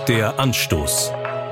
Der Anstoß.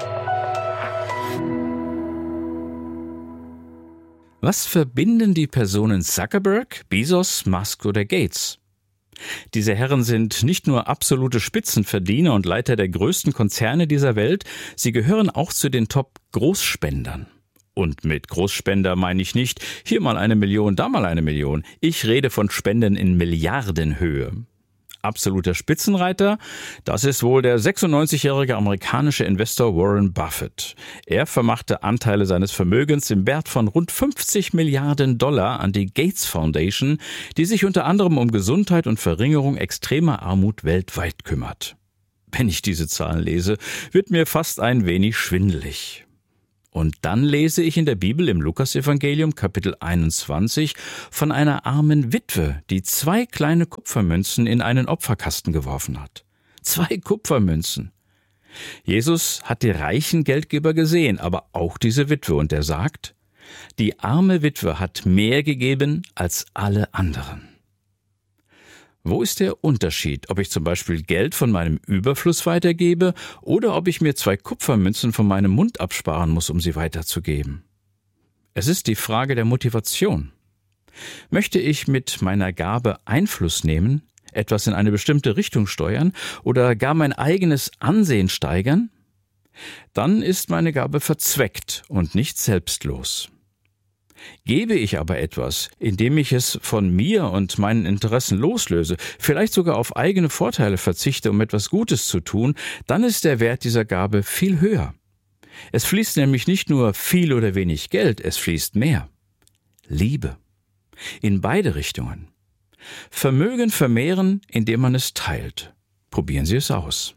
Was verbinden die Personen Zuckerberg, Bezos, Musk oder Gates? Diese Herren sind nicht nur absolute Spitzenverdiener und Leiter der größten Konzerne dieser Welt, sie gehören auch zu den Top-Großspendern. Und mit Großspender meine ich nicht, hier mal 1 Million, da mal 1 Million. Ich rede von Spenden in Milliardenhöhe. Absoluter Spitzenreiter, das ist wohl der 96-jährige amerikanische Investor Warren Buffett. Er vermachte Anteile seines Vermögens im Wert von rund 50 Milliarden Dollar an die Gates Foundation, die sich unter anderem um Gesundheit und Verringerung extremer Armut weltweit kümmert. Wenn ich diese Zahlen lese, wird mir fast ein wenig schwindelig. Und dann lese ich in der Bibel im Lukasevangelium Kapitel 21 von einer armen Witwe, die 2 kleine Kupfermünzen in einen Opferkasten geworfen hat. 2 Kupfermünzen. Jesus hat die reichen Geldgeber gesehen, aber auch diese Witwe, und er sagt, die arme Witwe hat mehr gegeben als alle anderen. Wo ist der Unterschied, ob ich zum Beispiel Geld von meinem Überfluss weitergebe oder ob ich mir 2 Kupfermünzen von meinem Mund absparen muss, um sie weiterzugeben? Es ist die Frage der Motivation. Möchte ich mit meiner Gabe Einfluss nehmen, etwas in eine bestimmte Richtung steuern oder gar mein eigenes Ansehen steigern? Dann ist meine Gabe verzweckt und nicht selbstlos. Gebe ich aber etwas, indem ich es von mir und meinen Interessen loslöse, vielleicht sogar auf eigene Vorteile verzichte, um etwas Gutes zu tun, dann ist der Wert dieser Gabe viel höher. Es fließt nämlich nicht nur viel oder wenig Geld, es fließt mehr. Liebe. In beide Richtungen. Vermögen vermehren, indem man es teilt. Probieren Sie es aus.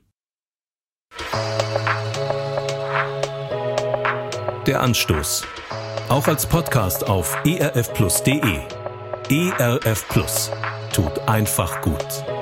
Der Anstoß. Auch als Podcast auf erfplus.de. ERF Plus. Tut einfach gut.